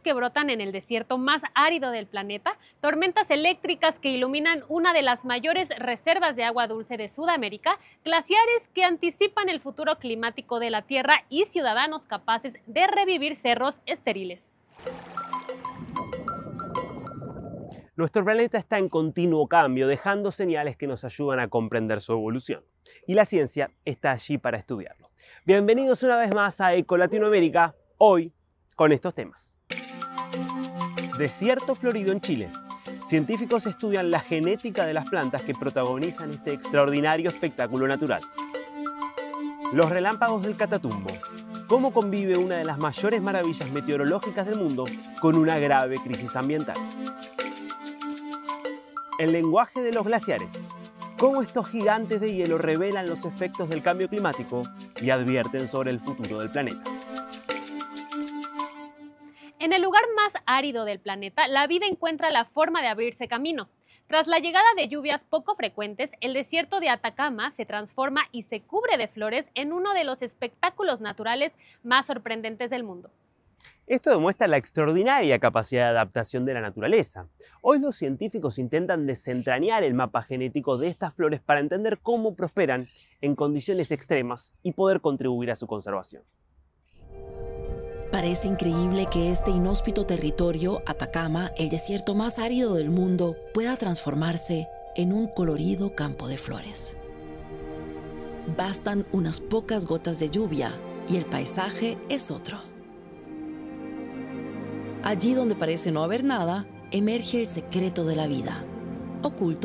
que brotan en el desierto más árido del planeta, tormentas eléctricas que iluminan una de las mayores reservas de agua dulce de Sudamérica, glaciares que anticipan el futuro climático de la Tierra y ciudadanos capaces de revivir cerros estériles. Nuestro planeta está en continuo cambio, dejando señales que nos ayudan a comprender su evolución. Y la ciencia está allí para estudiarlo. Bienvenidos una vez más a Eco Latinoamérica, hoy con estos temas. Desierto florido en Chile. Científicos estudian la genética de las plantas que protagonizan este extraordinario espectáculo natural. Los relámpagos del Catatumbo. ¿Cómo convive una de las mayores maravillas meteorológicas del mundo con una grave crisis ambiental? El lenguaje de los glaciares. Cómo estos gigantes de hielo revelan los efectos del cambio climático y advierten sobre el futuro del planeta. En el lugar más árido del planeta, la vida encuentra la forma de abrirse camino. Tras la llegada de lluvias poco frecuentes, el desierto de Atacama se transforma y se cubre de flores en uno de los espectáculos naturales más sorprendentes del mundo. Esto demuestra la extraordinaria capacidad de adaptación de la naturaleza. Hoy los científicos intentan desentrañar el mapa genético de estas flores para entender cómo prosperan en condiciones extremas y poder contribuir a su conservación. Parece increíble que este inhóspito territorio, Atacama, el desierto más árido del mundo, pueda transformarse en un colorido campo de flores. Bastan unas pocas gotas de lluvia y el paisaje es otro. Allí donde parece no haber nada, emerge el secreto de la vida, oculto